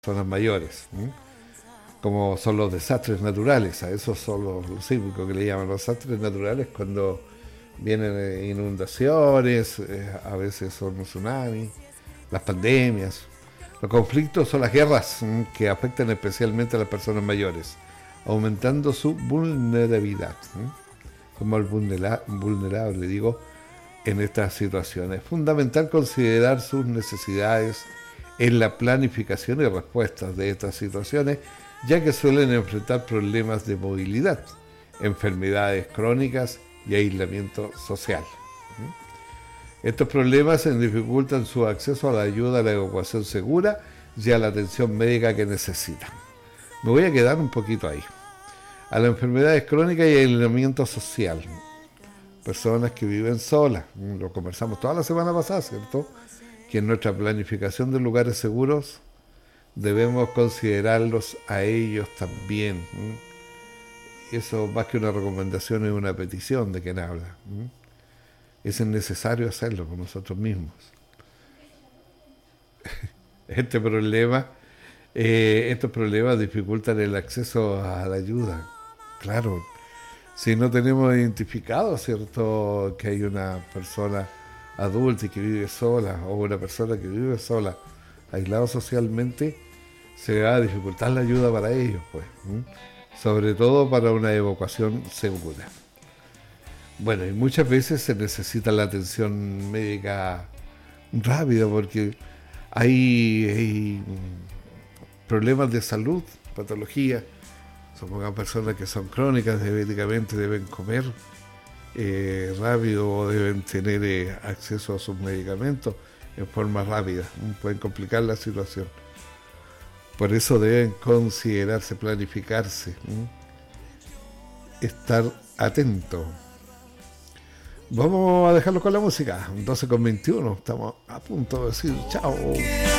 personas mayores, ¿m? Como son los desastres naturales, a esos son los sísmicos que le llaman los desastres naturales cuando vienen inundaciones, a veces son tsunamis, las pandemias. Los conflictos son las guerras que afectan especialmente a las personas mayores, aumentando su vulnerabilidad, como el vulnerable, digo, en estas situaciones. Es fundamental considerar sus necesidades en la planificación y respuestas de estas situaciones, ya que suelen enfrentar problemas de movilidad, enfermedades crónicas y aislamiento social. Estos problemas dificultan su acceso a la ayuda, a la evacuación segura y a la atención médica que necesitan. Me voy a quedar un poquito ahí. A las enfermedades crónicas y aislamiento social. Personas que viven solas, lo conversamos toda la semana pasada, ¿cierto? Que en nuestra planificación de lugares seguros debemos considerarlos a ellos también. Eso más que una recomendación es una petición de quien habla. Es necesario hacerlo con nosotros mismos. Estos problemas dificultan el acceso a la ayuda. Claro, si no tenemos identificado, ¿cierto?, que hay una persona adulta y que vive sola, o una persona que vive sola, aislado socialmente, se va a dificultar la ayuda para ellos, pues, sobre todo para una evacuación segura. Bueno, y muchas veces se necesita la atención médica rápida porque hay problemas de salud, patologías. Son personas que son crónicas, diabéticamente deben comer rápido o deben tener acceso a sus medicamentos en forma rápida. Pueden complicar la situación. Por eso deben considerarse, planificarse, estar atentos. Vamos a dejarlo con la música, 12:21, estamos a punto de decir chao.